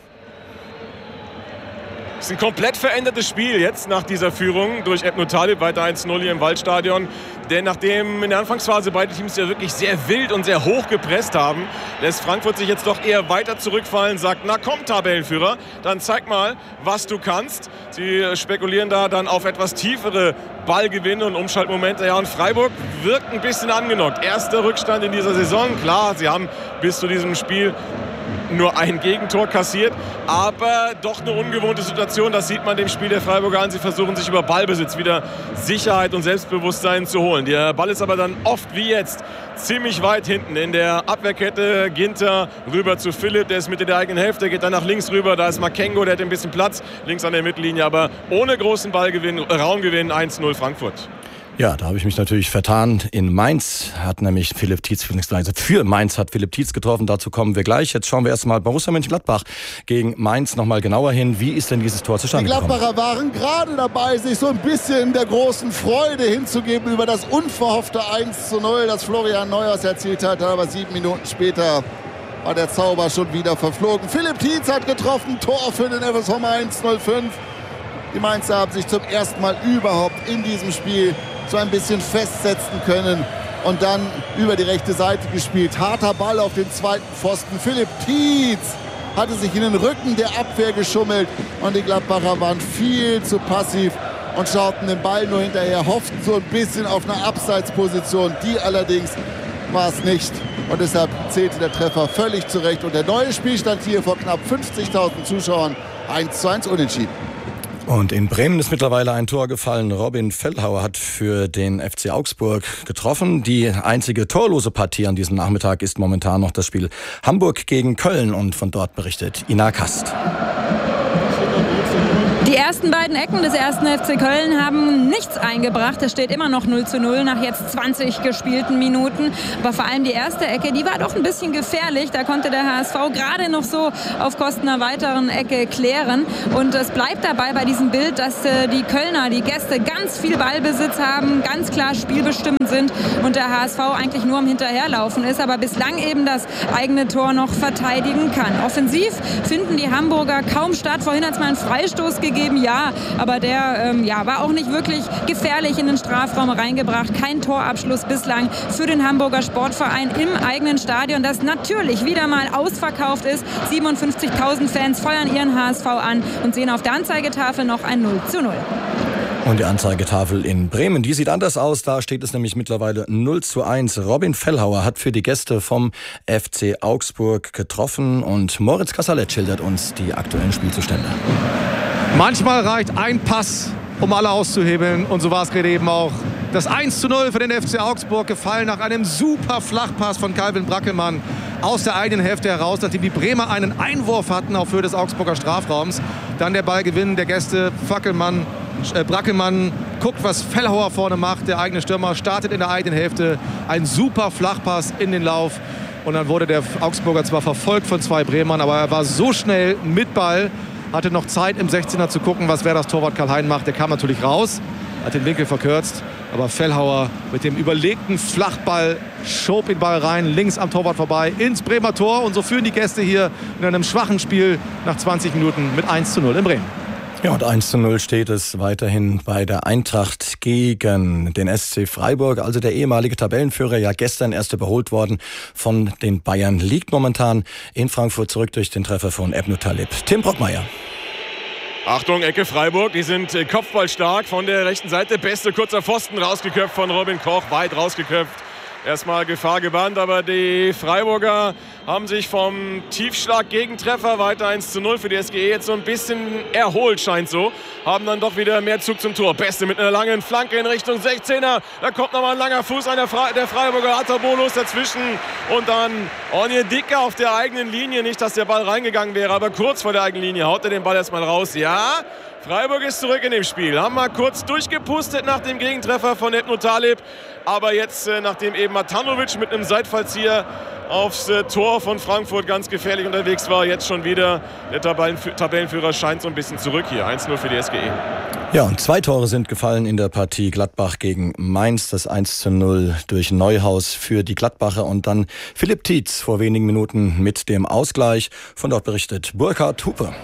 Es ist ein komplett verändertes Spiel jetzt nach dieser Führung durch Ebno Talib, weiter 1:0 hier im Waldstadion. Denn nachdem in der Anfangsphase beide Teams ja wirklich sehr wild und sehr hoch gepresst haben, lässt Frankfurt sich jetzt doch eher weiter zurückfallen, sagt, na komm Tabellenführer, dann zeig mal, was du kannst. Sie spekulieren da dann auf etwas tiefere Ballgewinne und Umschaltmomente. Ja, und Freiburg wirkt ein bisschen angenockt. Erster Rückstand in dieser Saison. Klar, sie haben bis zu diesem Spiel nur ein Gegentor kassiert, aber doch eine ungewohnte Situation. Das sieht man dem Spiel der Freiburger an. Sie versuchen sich über Ballbesitz wieder Sicherheit und Selbstbewusstsein zu holen. Der Ball ist aber dann oft wie jetzt ziemlich weit hinten in der Abwehrkette. Ginter rüber zu Philipp, der ist Mitte der eigenen Hälfte, geht dann nach links rüber. Da ist Makengo, der hat ein bisschen Platz links an der Mittellinie, aber ohne großen Ballgewinn, Raumgewinn 1:0 Frankfurt. Ja, da habe ich mich natürlich vertan. In Mainz hat nämlich Philipp Tietz, für Mainz hat Philipp Tietz getroffen. Dazu kommen wir gleich. Jetzt schauen wir erst mal Borussia Mönchengladbach gegen Mainz noch mal genauer hin. Wie ist denn dieses Tor zustande gekommen? Die Gladbacher waren gerade dabei, sich so ein bisschen der großen Freude hinzugeben über das unverhoffte 1:0, das Florian Neuhaus erzielt hat. Aber 7 Minuten später war der Zauber schon wieder verflogen. Philipp Tietz hat getroffen, Tor für den FSV Mainz 05. Die Mainzer haben sich zum ersten Mal überhaupt in diesem Spiel so ein bisschen festsetzen können und dann über die rechte Seite gespielt. Harter Ball auf den zweiten Pfosten. Philipp Tietz hatte sich in den Rücken der Abwehr geschummelt und die Gladbacher waren viel zu passiv und schauten den Ball nur hinterher, hofften so ein bisschen auf eine Abseitsposition. Die allerdings war es nicht und deshalb zählte der Treffer völlig zurecht. Und der neue Spielstand hier vor knapp 50.000 Zuschauern 1:1 unentschieden. Und in Bremen ist mittlerweile ein Tor gefallen. Robin Feldhauer hat für den FC Augsburg getroffen. Die einzige torlose Partie an diesem Nachmittag ist momentan noch das Spiel Hamburg gegen Köln. Und von dort berichtet Ina Kast. Die ersten beiden Ecken des 1. FC Köln haben nichts eingebracht. Es steht immer noch 0:0 nach jetzt 20 gespielten Minuten. Aber vor allem die erste Ecke, die war doch ein bisschen gefährlich. Da konnte der HSV gerade noch so auf Kosten einer weiteren Ecke klären. Und es bleibt dabei bei diesem Bild, dass die Kölner, die Gäste, ganz viel Ballbesitz haben, ganz klar spielbestimmend sind und der HSV eigentlich nur am Hinterherlaufen ist, aber bislang eben das eigene Tor noch verteidigen kann. Offensiv finden die Hamburger kaum statt. Vorhin hat es mal einen Freistoß gegeben, ja, aber der war auch nicht wirklich gefährlich in den Strafraum reingebracht. Kein Torabschluss bislang für den Hamburger Sportverein im eigenen Stadion, das natürlich wieder mal ausverkauft ist. 57.000 Fans feuern ihren HSV an und sehen auf der Anzeigetafel noch ein 0:0. Und die Anzeigetafel in Bremen, die sieht anders aus. Da steht es nämlich mittlerweile 0:1. Robin Fellhauer hat für die Gäste vom FC Augsburg getroffen und Moritz Kassalet schildert uns die aktuellen Spielzustände. Manchmal reicht ein Pass, um alle auszuhebeln. Und so war es gerade eben auch. Das 1:0 für den FC Augsburg gefallen nach einem super Flachpass von Calvin Brackelmann aus der eigenen Hälfte heraus, nachdem die Bremer einen Einwurf hatten auf Höhe des Augsburger Strafraums. Dann der Ballgewinn der Gäste. Brackelmann guckt, was Fellhauer vorne macht. Der eigene Stürmer startet in der eigenen Hälfte. Ein super Flachpass in den Lauf. Und dann wurde der Augsburger zwar verfolgt von 2 Bremern, aber er war so schnell mit Ball, hatte noch Zeit im 16er zu gucken, was das Torwart Karl-Hein macht. Der kam natürlich raus, hat den Winkel verkürzt. Aber Fellhauer mit dem überlegten Flachball schob den Ball rein, links am Torwart vorbei, ins Bremer Tor. Und so führen die Gäste hier in einem schwachen Spiel nach 20 Minuten mit 1:0 in Bremen. Ja, und 1:0 steht es weiterhin bei der Eintracht gegen den SC Freiburg. Also der ehemalige Tabellenführer, ja gestern erst überholt worden von den Bayern, liegt momentan in Frankfurt zurück durch den Treffer von Ebnu Talib. Tim Brockmeier. Achtung, Ecke Freiburg, die sind kopfballstark von der rechten Seite. Beste kurzer Pfosten rausgeköpft von Robin Koch, weit rausgeköpft. Erstmal Gefahr gebannt, aber die Freiburger haben sich vom Tiefschlag-Gegentreffer weiter 1:0 für die SGE jetzt so ein bisschen erholt, scheint so. Haben dann doch wieder mehr Zug zum Tor. Beste mit einer langen Flanke in Richtung 16er. Da kommt nochmal ein langer Fuß an der Freiburger Atabolos dazwischen. Und dann Onyedika auf der eigenen Linie. Nicht, dass der Ball reingegangen wäre, aber kurz vor der eigenen Linie haut er den Ball erstmal raus. Ja, Freiburg ist zurück in dem Spiel. Haben mal kurz durchgepustet nach dem Gegentreffer von Ebnu Talib. Aber jetzt, nachdem eben Matanovic mit einem Seitfallzieher aufs Tor von Frankfurt ganz gefährlich unterwegs war, jetzt schon wieder der Tabellenführer scheint so ein bisschen zurück hier. 1:0 für die SGE. Ja, und 2 Tore sind gefallen in der Partie Gladbach gegen Mainz. Das 1:0 durch Neuhaus für die Gladbacher und dann Philipp Tietz vor wenigen Minuten mit dem Ausgleich. Von dort berichtet Burkhard Hupe.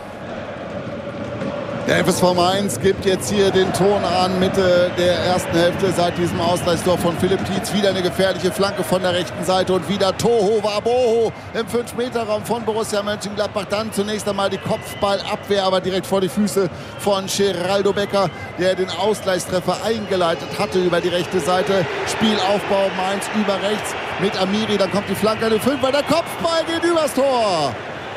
Der FSV Mainz gibt jetzt hier den Ton an, Mitte der ersten Hälfte seit diesem Ausgleichstor von Philipp Tietz. Wieder eine gefährliche Flanke von der rechten Seite und wieder Toho Waboho im 5-Meter-Raum von Borussia Mönchengladbach. Dann zunächst einmal die Kopfballabwehr, aber direkt vor die Füße von Geraldo Becker, der den Ausgleichstreffer eingeleitet hatte über die rechte Seite. Spielaufbau Mainz über rechts mit Amiri, dann kommt die Flanke an den 5er, der Kopfball geht übers Tor.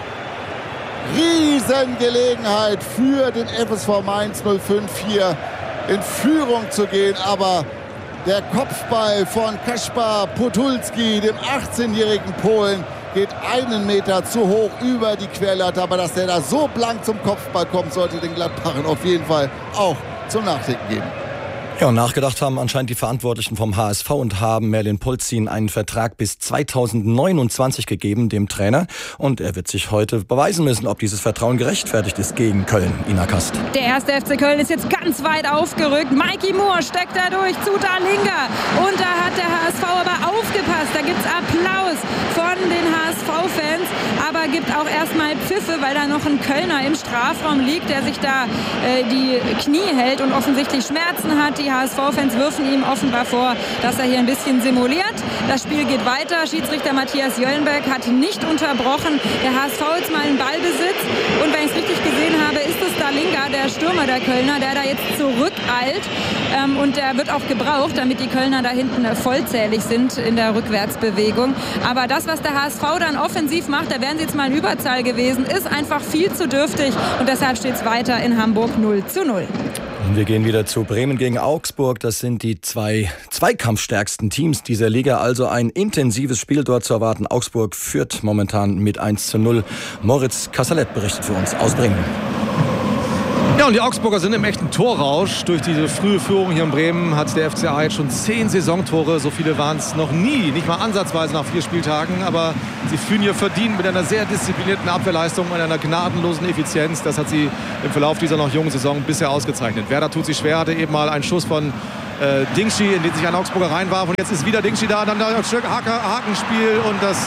Riesengelegenheit für den FSV Mainz 05 hier in Führung zu gehen, aber der Kopfball von Kaspar Podolski, dem 18-jährigen Polen, geht 1 Meter zu hoch über die Querlatte, aber dass der da so blank zum Kopfball kommt, sollte den Gladbachern auf jeden Fall auch zum Nachdenken geben. Ja, und nachgedacht haben anscheinend die Verantwortlichen vom HSV und haben Merlin Polzin einen Vertrag bis 2029 gegeben, dem Trainer. Und er wird sich heute beweisen müssen, ob dieses Vertrauen gerechtfertigt ist gegen Köln. Ina Kast. Der erste FC Köln ist jetzt ganz weit aufgerückt. Mikey Moore steckt da durch zu Dalinga. Und da hat der HSV aber aufgepasst. Da gibt es Applaus von den HSV-Fans. Aber gibt auch erstmal Pfiffe, weil da noch ein Kölner im Strafraum liegt, der sich da die Knie hält und offensichtlich Schmerzen hat. Die HSV-Fans wirfen ihm offenbar vor, dass er hier ein bisschen simuliert. Das Spiel geht weiter. Schiedsrichter Matthias Jöllenberg hat nicht unterbrochen. Der HSV jetzt mal in Ballbesitz. Und wenn ich es richtig gesehen habe, ist es Dalinga, der Stürmer der Kölner, der da jetzt zurückeilt. Und der wird auch gebraucht, damit die Kölner da hinten vollzählig sind in der Rückwärtsbewegung. Aber das, was der HSV dann offensiv macht, da wären sie jetzt mal in Überzahl gewesen, ist einfach viel zu dürftig. Und deshalb steht es weiter in Hamburg 0:0. Und wir gehen wieder zu Bremen gegen Augsburg. Das sind die 2 zweikampfstärksten Teams dieser Liga. Also ein intensives Spiel dort zu erwarten. Augsburg führt momentan mit 1:0. Moritz Kassalet berichtet für uns aus Bremen. Ja, und die Augsburger sind im echten Torrausch. Durch diese frühe Führung hier in Bremen hat der FCA jetzt schon 10 Saisontore. So viele waren es noch nie, nicht mal ansatzweise nach 4 Spieltagen. Aber sie führen hier verdient mit einer sehr disziplinierten Abwehrleistung und einer gnadenlosen Effizienz. Das hat sie im Verlauf dieser noch jungen Saison bisher ausgezeichnet. Werder tut sich schwer, hatte eben mal einen Schuss von Dingschi, in den sich ein Augsburger reinwarf. Und jetzt ist wieder Dingschi da, dann ein Stück Hakenspiel und das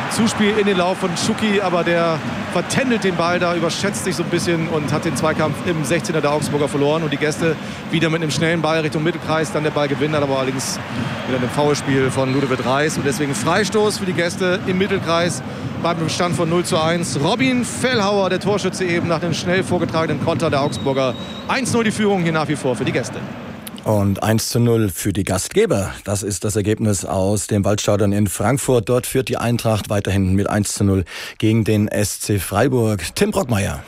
Zuspiel in den Lauf von Schuki, aber der vertändelt den Ball da, überschätzt sich so ein bisschen und hat den Zweikampf im 16er der Augsburger verloren. Und die Gäste wieder mit einem schnellen Ball Richtung Mittelkreis, dann der Ball gewinnt, aber allerdings wieder ein Foulspiel von Ludovic Reis. Und deswegen Freistoß für die Gäste im Mittelkreis beim Stand von 0:1. Robin Fellhauer, der Torschütze eben nach dem schnell vorgetragenen Konter der Augsburger. 1:0 die Führung hier nach wie vor für die Gäste. Und 1:0 für die Gastgeber. Das ist das Ergebnis aus dem Waldstadion in Frankfurt. Dort führt die Eintracht weiterhin mit 1:0 gegen den SC Freiburg. Tim Brockmeier.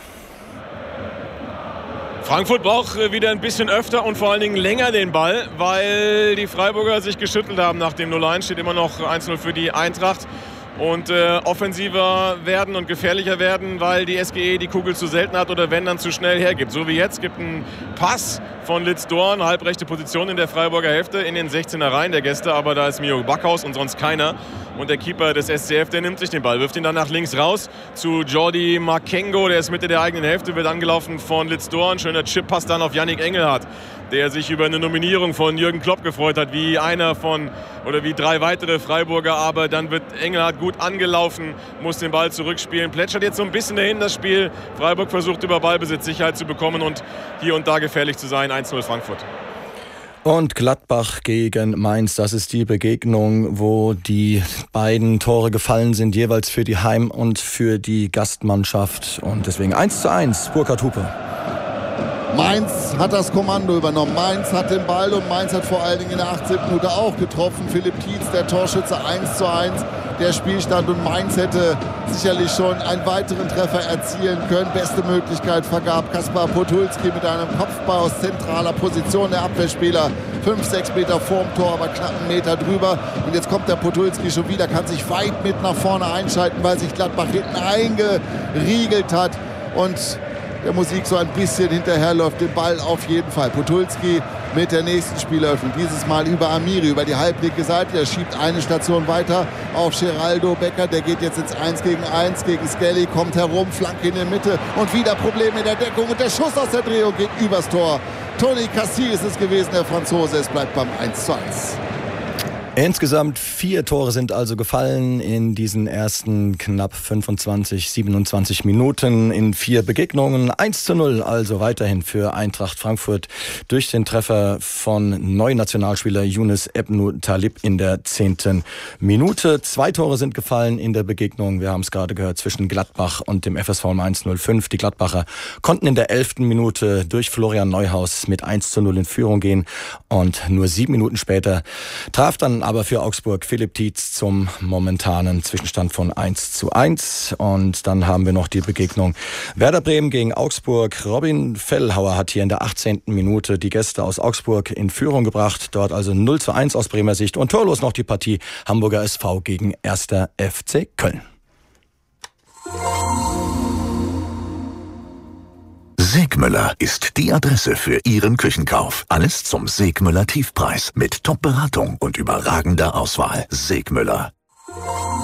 Frankfurt braucht wieder ein bisschen öfter und vor allen Dingen länger den Ball, weil die Freiburger sich geschüttelt haben nach dem 0:1. Steht immer noch 1:0 für die Eintracht. Und offensiver werden und gefährlicher werden, weil die SGE die Kugel zu selten hat oder wenn dann zu schnell hergibt. So wie jetzt gibt ein Pass von Litz Dorn, halbrechte Position in der Freiburger Hälfte in den 16er Reihen der Gäste, aber da ist Mio Backhaus und sonst keiner. Und der Keeper des SCF, der nimmt sich den Ball, wirft ihn dann nach links raus zu Jordi Makengo, der ist Mitte der eigenen Hälfte, wird angelaufen von Litz Dorn. Schöner Chip-Pass dann auf Yannick Engelhardt, der sich über eine Nominierung von Jürgen Klopp gefreut hat, wie einer von oder wie 3 weitere Freiburger, aber dann wird Engelhardt gut angelaufen, muss den Ball zurückspielen, plätschert jetzt so ein bisschen dahin das Spiel. Freiburg versucht über Ballbesitz Sicherheit zu bekommen und hier und da gefährlich zu sein. 1:0 Frankfurt. Und Gladbach gegen Mainz, das ist die Begegnung, wo die beiden Tore gefallen sind, jeweils für die Heim- und für die Gastmannschaft. Und deswegen 1:1, Burkhard Hupe. Mainz hat das Kommando übernommen. Mainz hat den Ball und Mainz hat vor allen Dingen in der 18. Minute auch getroffen. Philipp Tietz, der Torschütze, 1:1. Der Spielstand und Mainz hätte sicherlich schon einen weiteren Treffer erzielen können. Beste Möglichkeit vergab Kaspar Podolski mit einem Kopfball aus zentraler Position. Der Abwehrspieler 5-6 Meter vorm Tor, aber knapp einen Meter drüber. Und jetzt kommt der Podolski schon wieder, kann sich weit mit nach vorne einschalten, weil sich Gladbach hinten eingeriegelt hat. Und der Musik so ein bisschen hinterherläuft, den Ball auf jeden Fall. Podolski mit der nächsten Spieleröffnung, dieses Mal über Amiri, über die halblinke Seite. Der schiebt eine Station weiter auf Geraldo Becker, der geht jetzt ins 1-gegen-1 gegen Skelly, kommt herum, Flanke in der Mitte und wieder Probleme in der Deckung und der Schuss aus der Drehung geht übers Tor. Tony Cassis ist es gewesen, der Franzose, es bleibt beim 1:1. Insgesamt 4 Tore sind also gefallen in diesen ersten knapp 25, 27 Minuten in 4 Begegnungen. 1:0 also weiterhin für Eintracht Frankfurt durch den Treffer von Neunationalspieler Younes Ebnu Talib in der 10. Minute. 2 Tore sind gefallen in der Begegnung, wir haben es gerade gehört, zwischen Gladbach und dem FSV Mainz 05. Die Gladbacher konnten in der 11. Minute durch Florian Neuhaus mit 1:0 in Führung gehen und nur 7 Minuten später traf dann aber für Augsburg Philipp Tietz zum momentanen Zwischenstand von 1:1. Und dann haben wir noch die Begegnung Werder Bremen gegen Augsburg. Robin Fellhauer hat hier in der 18. Minute die Gäste aus Augsburg in Führung gebracht. Dort also 0:1 aus Bremer Sicht. Und torlos noch die Partie Hamburger SV gegen 1. FC Köln. Segmüller ist die Adresse für Ihren Küchenkauf. Alles zum Segmüller Tiefpreis mit Top-Beratung und überragender Auswahl. Segmüller.